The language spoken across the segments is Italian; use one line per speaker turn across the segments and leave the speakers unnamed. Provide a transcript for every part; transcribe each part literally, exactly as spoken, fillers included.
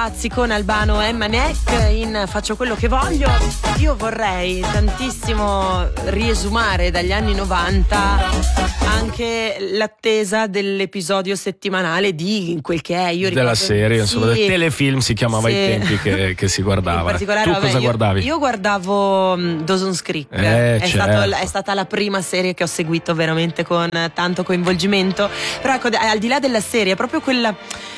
Ravazzi con Albano e Manek in Faccio quello che voglio. Io vorrei tantissimo riesumare dagli anni novanta anche l'attesa dell'episodio settimanale di quel che è. Io
della
ricordo,
serie, insomma,
sì,
del telefilm si chiamava
sì.
ai tempi che, che si guardava.
In particolare,
tu
vabbè,
cosa
io,
guardavi?
Io guardavo um, Dawson's Creek.
Eh,
è,
certo.
stato, è stata la prima serie che ho seguito veramente con tanto coinvolgimento. Però ecco, al di là della serie, è proprio quella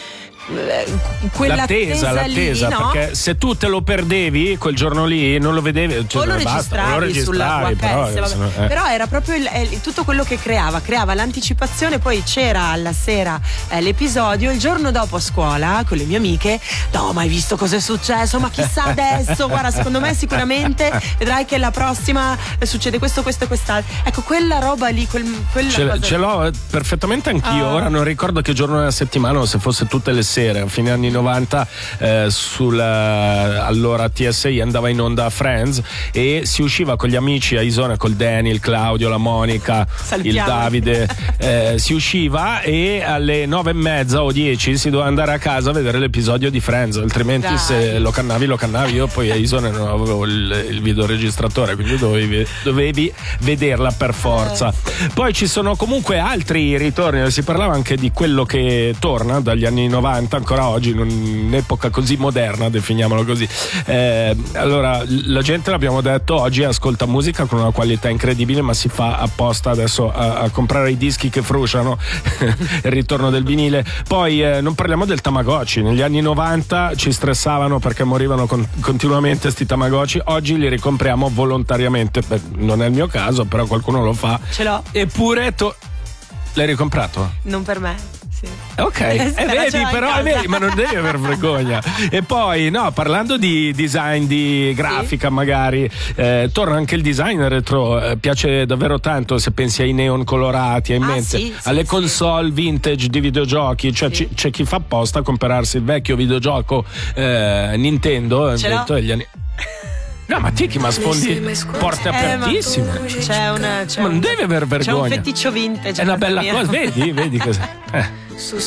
l'attesa, l'attesa
lì, no?
Perché se tu te lo perdevi quel giorno lì non lo vedevi, cioè,
o lo
basta,
registravi,
lo registravi
sulla
però,
V H S,
sono, eh.
però era proprio il, eh, tutto quello che creava creava l'anticipazione. Poi c'era alla sera eh, l'episodio, il giorno dopo a scuola con le mie amiche, no ma hai visto cosa è successo, ma chissà adesso, guarda secondo me sicuramente vedrai che la prossima succede questo, questo e quest'altro. Ecco, quella roba lì, quel, quella
ce,
cosa
ce l'ho perfettamente anch'io.
Oh.
Ora non ricordo che giorno della settimana o se fosse tutte le sere a fine anni novanta, eh, sulla allora T S I andava in onda Friends e si usciva con gli amici a Isona, col Danny, il Claudio, la Monica,
Salutiamo.
il Davide, eh, si usciva e alle nove e mezza o dieci si doveva andare a casa a vedere l'episodio di Friends, altrimenti
Dai.
se lo cannavi lo cannavi. Io poi a Isona non avevo il, il videoregistratore, quindi dovevi, dovevi vederla per forza.
Eh.
Poi ci sono comunque altri ritorni, si parlava anche di quello che torna dagli anni novanta ancora oggi, in un'epoca così moderna, definiamolo così. Eh, allora, la gente, l'abbiamo detto, oggi ascolta musica con una qualità incredibile, ma si fa apposta adesso a, a comprare i dischi che frusciano, il ritorno del vinile. Poi eh, non parliamo del Tamagotchi, negli anni novanta ci stressavano perché morivano con, continuamente sti Tamagotchi, oggi li ricompriamo volontariamente. Beh, non è il mio caso, però qualcuno lo fa.
Ce l'ho.
Eppure to- l'hai ricomprato?
Non per me. Sì.
Ok, e eh, vedi, però vedi, ma non devi aver vergogna. E poi, no, parlando di design, di grafica, sì, magari, eh, torna anche il design retro. Eh, piace davvero tanto se pensi ai neon colorati, hai in
ah,
mente
sì,
alle
sì,
console sì. vintage di videogiochi. Cioè,
sì.
c- c'è chi fa apposta a comprarsi il vecchio videogioco eh, Nintendo.
Ce l'ho.
Degli anni... No, ma Tiki, ma sfondi porte
eh,
apertissime.
Ma c'è una, c'è
ma non
un,
devi aver vergogna.
c'è un feticcio vintage.
È una bella
mia.
cosa, vedi, vedi cosa. Eh.